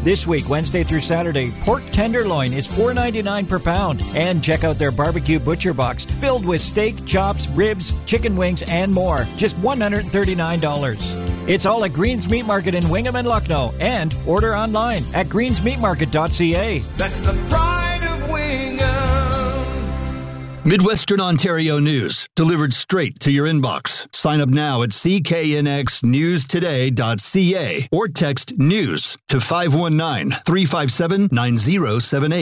This week, Wednesday through Saturday, pork tenderloin is $4.99 per pound. And check out their barbecue butcher box filled with steak, chops, ribs, chicken wings, and more. Just $139. It's all at Green's Meat Market in Wingham and Lucknow. And order online at greensmeatmarket.ca. That's the pride of Wingham. Midwestern Ontario news, delivered straight to your inbox. Sign up now at cknxnewstoday.ca or text NEWS to 519-357-9078.